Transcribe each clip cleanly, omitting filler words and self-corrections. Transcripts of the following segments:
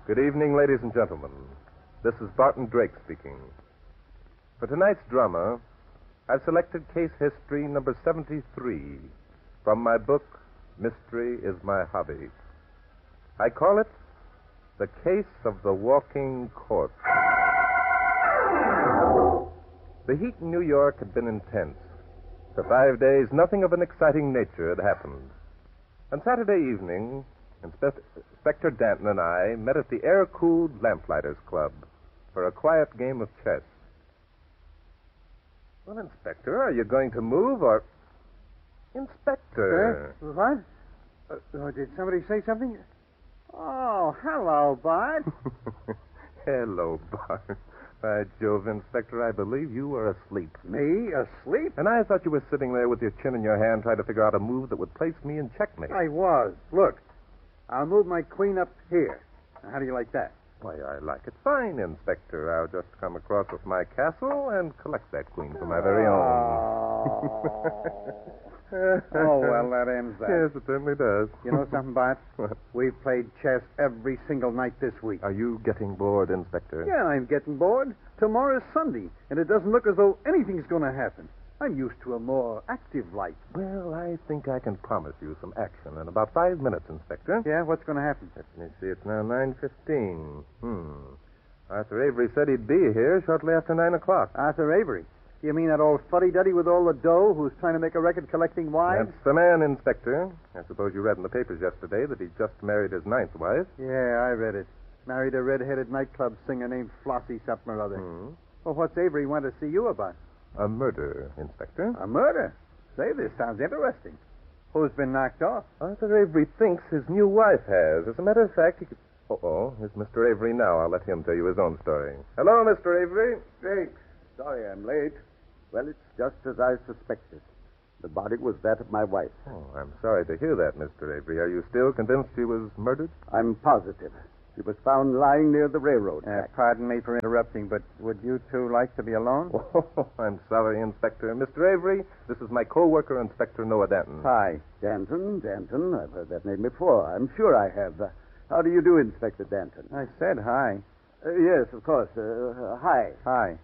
Good evening, ladies and gentlemen. This is Barton Drake speaking. For tonight's drama, I've selected case history number 73 from my book, Mystery is My Hobby. I call it The Case of the Walking Corpse. The heat in New York had been intense. For 5 days, nothing of an exciting nature had happened. On Saturday evening, Inspector Danton and I met at the air-cooled Lamplighters Club for a quiet game of chess. Well, Inspector, are you going to move or... Inspector. What? Did somebody say something? Oh, hello, Bart. Hello, Bart. By Jove, Inspector, I believe you were asleep. Me? Asleep? And I thought you were sitting there with your chin in your hand trying to figure out a move that would place me in checkmate. I was. Look, I'll move my queen up here. Now, how do you like that? Why, I like it fine, Inspector. I'll just come across with my castle and collect that queen for my very own. Oh, well, that ends that. Yes, it certainly does. You know something, Bart? What? We've played chess every single night this week. Are you getting bored, Inspector? Yeah, I'm getting bored. Tomorrow's Sunday, and it doesn't look as though anything's going to happen. I'm used to a more active life. Well, I think I can promise you some action in about 5 minutes, Inspector. Yeah, what's going to happen? Let me see, it's now 9:15. Arthur Avery said he'd be here shortly after 9 o'clock. Arthur Avery? You mean that old fuddy-duddy with all the dough who's trying to make a record collecting wives? That's the man, Inspector. I suppose you read in the papers yesterday that he'd just married his 9th wife. Yeah, I read it. Married a red-headed nightclub singer named Flossie something or other. Well, what's Avery want to see you about? A murder, Inspector. A murder? Say, this sounds interesting. Who's been knocked off? Arthur Avery thinks his new wife has. As a matter of fact, he could... Uh-oh, here's Mr. Avery now. I'll let him tell you his own story. Hello, Mr. Avery. Drake, sorry I'm late. Well, it's just as I suspected. The body was that of my wife. Oh, I'm sorry to hear that, Mr. Avery. Are you still convinced she was murdered? I'm positive. She was found lying near the railroad track. Pardon me for interrupting, but would you two like to be alone? Oh, I'm sorry, Inspector. Mr. Avery, this is my co-worker, Inspector Noah Danton. Hi. Danton. I've heard that name before. I'm sure I have. How do you do, Inspector Danton? I said hi. Yes, of course. Hi. Hi.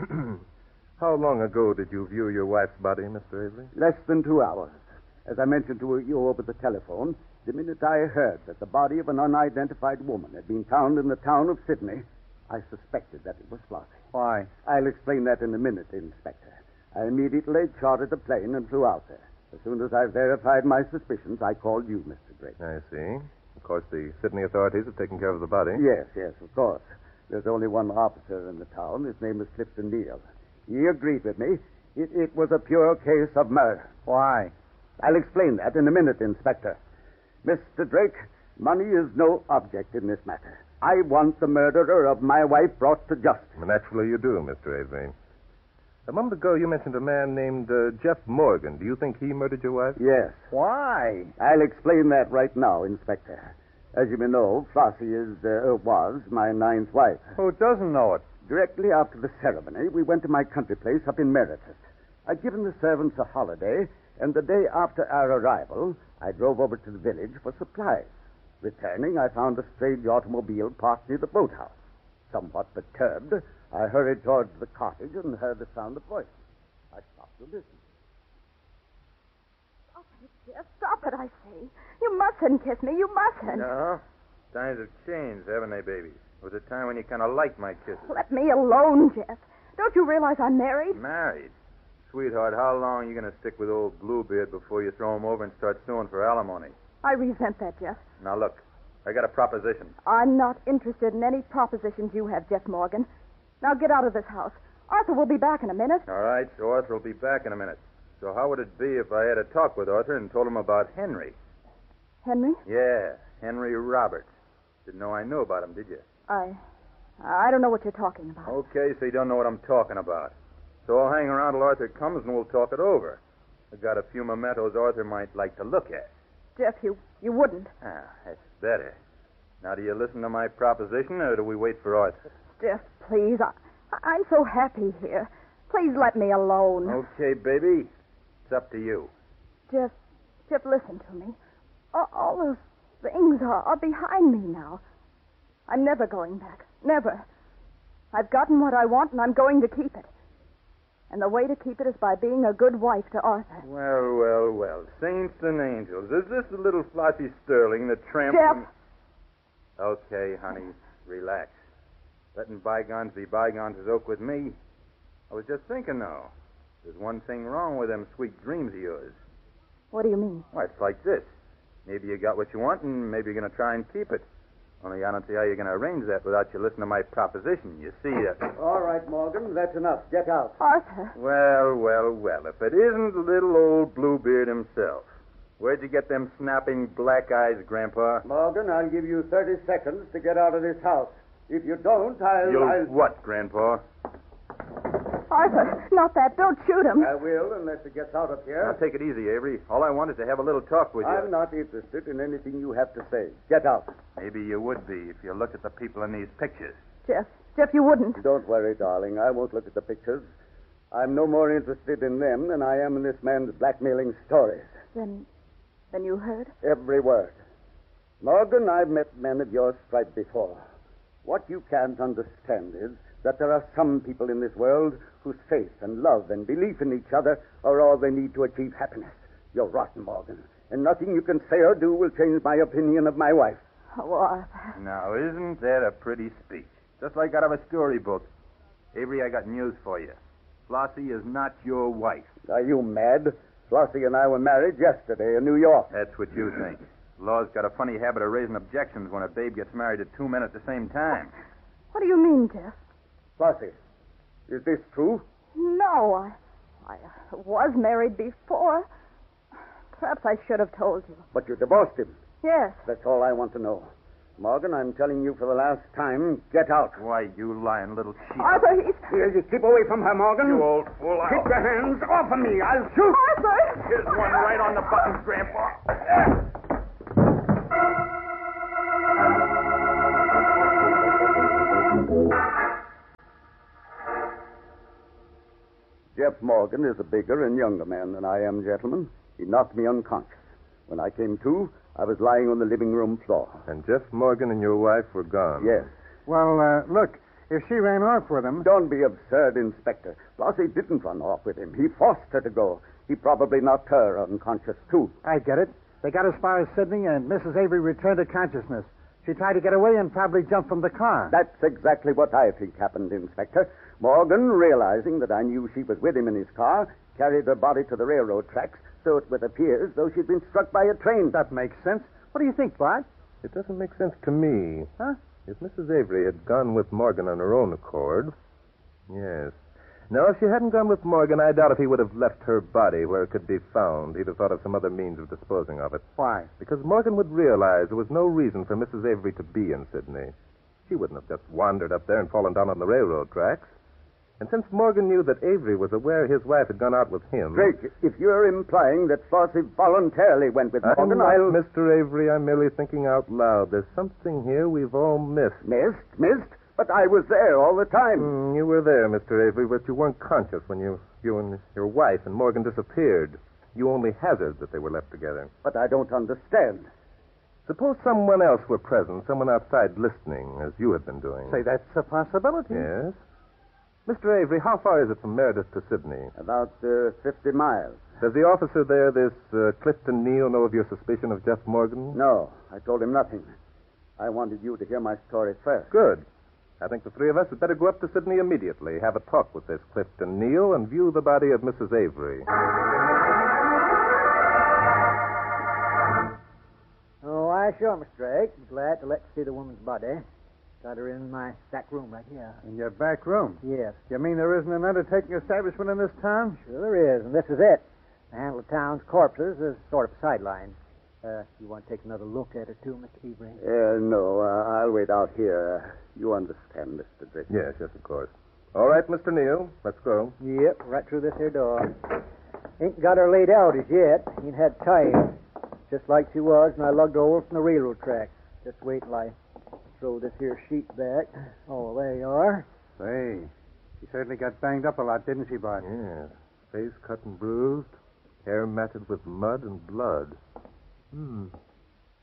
How long ago did you view your wife's body, Mr. Avery? Less than 2 hours. As I mentioned to you over the telephone, the minute I heard that the body of an unidentified woman had been found in the town of Sydney, I suspected that it was Flossie. Why? I'll explain that in a minute, Inspector. I immediately chartered a plane and flew out there. As soon as I verified my suspicions, I called you, Mr. Drake. I see. Of course, the Sydney authorities have taken care of the body. Yes, of course. There's only one officer in the town. His name is Clifton Neal. He agreed with me. It was a pure case of murder. Why? I'll explain that in a minute, Inspector. Mr. Drake, money is no object in this matter. I want the murderer of my wife brought to justice. Well, naturally you do, Mr. Avery. A moment ago, you mentioned a man named Jeff Morgan. Do you think he murdered your wife? Yes. Why? I'll explain that right now, Inspector. As you may know, Flossie was my 9th wife. Who doesn't know it? Directly after the ceremony, we went to my country place up in Meredith. I'd given the servants a holiday, and the day after our arrival, I drove over to the village for supplies. Returning, I found a strange automobile parked near the boathouse. Somewhat perturbed, I hurried towards the cottage and heard the sound of voices. I stopped to listen. Stop it, Jeff. Stop it, I say. You mustn't kiss me. You mustn't. No. Times have changed, haven't they, baby? There was a time when you kind of liked my kisses. Let me alone, Jeff. Don't you realize I'm married? Married? Sweetheart, how long are you going to stick with old Bluebeard before you throw him over and start suing for alimony? I resent that, Jeff. Now, look, I got a proposition. I'm not interested in any propositions you have, Jeff Morgan. Now get out of this house. Arthur will be back in a minute. All right, so Arthur will be back in a minute. So how would it be if I had a talk with Arthur and told him about Henry? Henry? Yeah, Henry Roberts. Didn't know I knew about him, did you? I don't know what you're talking about. Okay, so you don't know what I'm talking about. So I'll hang around till Arthur comes and we'll talk it over. I've got a few mementos Arthur might like to look at. Jeff, you wouldn't. Ah, that's better. Now, do you listen to my proposition, or do we wait for Arthur? Jeff, please. I'm so happy here. Please let me alone. Okay, baby. It's up to you. Jeff, listen to me. All those things are behind me now. I'm never going back. Never. I've gotten what I want, and I'm going to keep it. And the way to keep it is by being a good wife to Arthur. Well. Saints and angels. Is this the little Flossie Sterling, the tramp? Jeff! Okay, honey. Relax. Letting bygones be bygones is oak with me. I was just thinking, though. There's one thing wrong with them sweet dreams of yours. What do you mean? Why, it's like this. Maybe you got what you want, and maybe you're going to try and keep it. Only I don't see how you're going to arrange that without you listening to my proposition. You see that... All right, Morgan, that's enough. Get out. Arthur. Well. If it isn't little old Bluebeard himself. Where'd you get them snapping black eyes, Grandpa? Morgan, I'll give you 30 seconds to get out of this house. If you don't, You'll what, Grandpa? Arthur, not that. Don't shoot him. I will, unless he gets out of Now, here. take it easy, Avery. All I want is to have a little talk with you. I'm not interested in anything you have to say. Get out. Maybe you would be if you looked at the people in these pictures. Jeff, you wouldn't. Don't worry, darling. I won't look at the pictures. I'm no more interested in them than I am in this man's blackmailing stories. Then you heard? Every word. Morgan, I've met men of your stripe before. What you can't understand is that there are some people in this world whose faith and love and belief in each other are all they need to achieve happiness. You're rotten, Morgan, and nothing you can say or do will change my opinion of my wife. Oh, Arthur. Now, isn't that a pretty speech? Just like out of a storybook. Avery, I got news for you. Flossie is not your wife. Are you mad? Flossie and I were married yesterday in New York. That's what you think. Law's got a funny habit of raising objections when a babe gets married to two men at the same time. What do you mean, Jeff? Flossie, is this true? No, I was married before. Perhaps I should have told you. But you divorced him. Yes. That's all I want to know. Morgan, I'm telling you for the last time, get out. Why, you lying little cheat. Arthur, he's... Here, you keep away from her, Morgan. You old fool. Keep your hands off of me. I'll shoot. Arthur! Here's one right on the buttons, Grandpa. Jeff Morgan is a bigger and younger man than I am, gentlemen. He knocked me unconscious. When I came to, I was lying on the living room floor. And Jeff Morgan and your wife were gone. Yes. Well, look, if she ran off with him... Don't be absurd, Inspector. Flossie didn't run off with him. He forced her to go. He probably knocked her unconscious, too. I get it. They got as far as Sydney, and Mrs. Avery returned to consciousness. She tried to get away and probably jumped from the car. That's exactly what I think happened, Inspector. Morgan, realizing that I knew she was with him in his car, carried her body to the railroad tracks, so it would appear as though she'd been struck by a train. That makes sense. What do you think, Bart? It doesn't make sense to me. Huh? If Mrs. Avery had gone with Morgan on her own accord... Yes. Now, if she hadn't gone with Morgan, I doubt if he would have left her body where it could be found. He'd have thought of some other means of disposing of it. Why? Because Morgan would realize there was no reason for Mrs. Avery to be in Sydney. She wouldn't have just wandered up there and fallen down on the railroad tracks. And since Morgan knew that Avery was aware his wife had gone out with him... Drake, if you're implying that Flossie voluntarily went with I'm Morgan, not, I'll... Mr. Avery, I'm merely thinking out loud. There's something here we've all missed. Missed? But I was there all the time. You were there, Mr. Avery, but you weren't conscious when you and your wife and Morgan disappeared. You only hazarded that they were left together. But I don't understand. Suppose someone else were present, someone outside listening, as you had been doing. Say, that's a possibility. Yes. Mr. Avery, how far is it from Meredith to Sydney? About 50 miles. Does the officer there, this Clifton Neal, know of your suspicion of Jeff Morgan? No, I told him nothing. I wanted you to hear my story first. Good. I think the three of us had better go up to Sydney immediately, have a talk with this Clifton Neal, and view the body of Mrs. Avery. Oh, I sure, Mr. Drake. Glad to let you see the woman's body. Got her in my back room right here. In your back room? Yes. You mean there isn't an undertaking establishment in this town? Sure there is, and this is it. The handle of town's corpses is sort of sideline. You want to take another look at her, too, Mr. Avery? No, I'll wait out here. You understand, Mr. Drake. Yes, of course. All right, Mr. Neal, let's go. Yep, right through this here door. Ain't got her laid out as yet. Ain't had time. Just like she was when I lugged her over from the railroad tracks. Just wait till I throw this here sheet back. Oh, there you are. Say, she certainly got banged up a lot, didn't she, Bart? Yes. Face cut and bruised, hair matted with mud and blood.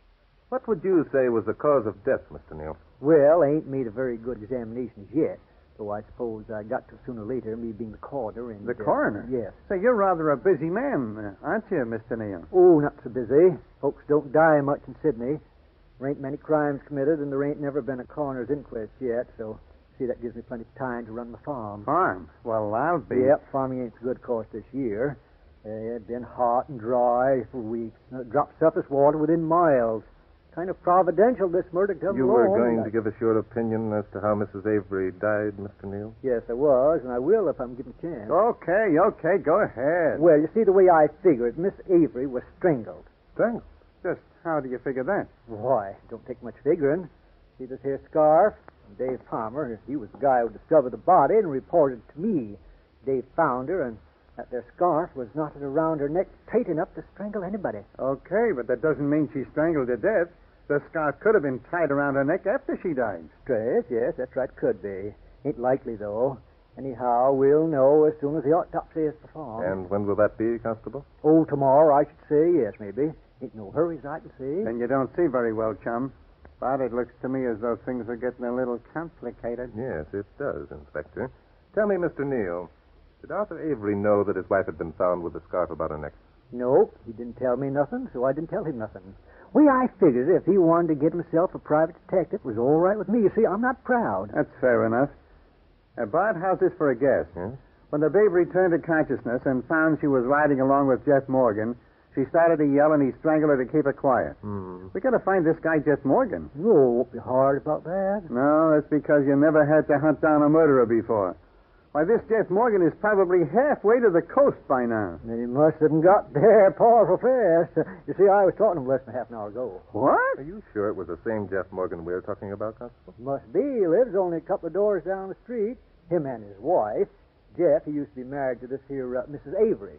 What would you say was the cause of death, Mr. Neal? Well, I ain't made a very good examination yet, though I suppose I got to sooner or later, me being the coroner. And, The coroner? Yes. Say, you're rather a busy man, aren't you, Mr. Neal? Oh, not so busy. Folks don't die much in Sydney. There ain't many crimes committed, and there ain't never been a coroner's inquest yet, so, see, that gives me plenty of time to run my farm. Farm? Well, I'll be... Yep, farming ain't so good, of course, this year. It's been hot and dry for weeks. It dropped surface water within miles. Kind of providential this murder come You along. were going to give us your opinion as to how Mrs. Avery died, Mr. Neal? Yes, I was, and I will if I'm given a chance. Okay, go ahead. Well, you see, the way I figure it, Miss Avery was strangled. Strangled? Just how do you figure that? Why, don't take much figuring. See this here scarf? Dave Palmer, he was the guy who discovered the body and reported to me. Dave found her, and that there scarf was knotted around her neck tight enough to strangle anybody. Okay, but that doesn't mean she strangled to death. The scarf could have been tied around her neck after she died. Straight, yes, that's right, could be. Ain't likely, though. Anyhow, we'll know as soon as the autopsy is performed. And when will that be, Constable? Oh, tomorrow, I should say, yes, maybe. Ain't no hurries I can see. Then you don't see very well, chum. But it looks to me as though things are getting a little complicated. Yes, it does, Inspector. Tell me, Mr. Neal, did Arthur Avery know that his wife had been found with the scarf about her neck? Nope, he didn't tell me nothing, so I didn't tell him nothing. Way I figured if he wanted to get himself a private detective, it was all right with me. You see, I'm not proud. That's fair enough. Bart, how's this for a guess? Yes? When the babe returned to consciousness and found she was riding along with Jeff Morgan, she started to yell and he strangled her to keep her quiet. We got to find this guy, Jeff Morgan. No, it won't be hard about that. No, that's because you never had to hunt down a murderer before. Why, this Jeff Morgan is probably halfway to the coast by now. He must have got there powerful fast. You see, I was talking to him less than half an hour ago. What? Are you sure it was the same Jeff Morgan we were talking about, Constable? Must be. He lives only a couple of doors down the street. Him and his wife. Jeff, he used to be married to this here Mrs. Avery.